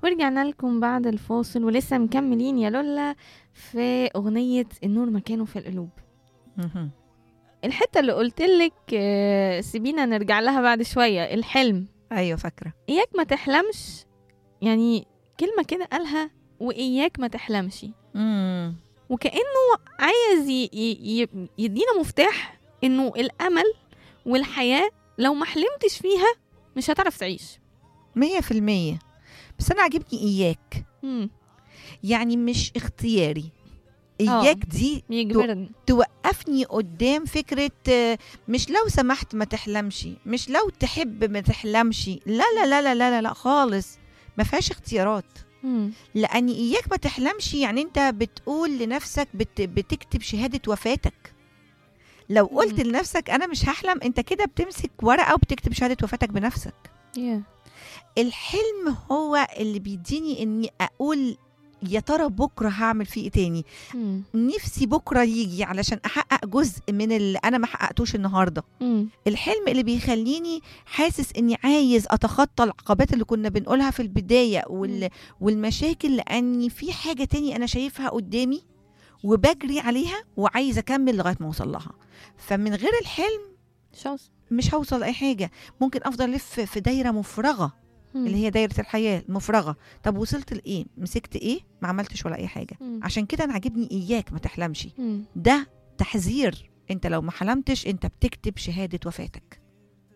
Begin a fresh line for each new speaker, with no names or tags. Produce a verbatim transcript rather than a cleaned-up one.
ورجعنا لكم بعد الفاصل ولسه مكملين يا لولا في أغنية النور مكانه في القلوب.
مهم.
الحتة اللي قلتلك آه، سيبينا نرجع لها بعد شوية. الحلم
ايوه فاكره.
إياك ما تحلمش، يعني كلمة كده قالها وإياك ما تحلمش،
مم.
وكأنه عايز ي- ي- ي- يدينا مفتاح إنه الأمل والحياة لو ما حلمتش فيها مش هتعرف تعيش.
مية في المية. بس انا عاجبني اياك،
مم.
يعني مش اختياري.
آه.
اياك دي
يجبرني.
توقفني قدام فكرة آه، مش لو سمحت ما تحلمش، مش لو تحب ما تحلمش، لا لا لا لا لا لا, لا خالص. ما فيهاش اختيارات.
مم.
لأن إياك ما تحلمش يعني أنت بتقول لنفسك بت بتكتب شهادة وفاتك. لو قلت
مم.
لنفسك أنا مش هحلم، أنت كده بتمسك ورقة وبتكتب شهادة وفاتك بنفسك.
yeah.
الحلم هو اللي بيديني إني أقول يا ترى بكرة هعمل فيه إيه تاني.
مم.
نفسي بكرة يجي علشان أحقق جزء من اللي أنا ما حققتوش النهاردة.
مم.
الحلم اللي بيخليني حاسس إني عايز أتخطى العقبات اللي كنا بنقولها في البداية وال... والمشاكل، لأني في حاجة تاني أنا شايفها قدامي وبجري عليها وعايزة أكمل لغاية ما أوصل لها. فمن غير الحلم
شوز.
مش هوصل لأي حاجة. ممكن أفضل ألف في دايرة مفرغة
مم.
اللي هي دايرة الحياة المفرغة. طب وصلت لإيه؟ مسكت إيه؟ ما عملتش ولا أي حاجة.
مم.
عشان كده أنا عاجبني إياك ما تحلمش.
مم.
ده تحذير. أنت لو ما حلمتش أنت بتكتب شهادة وفاتك.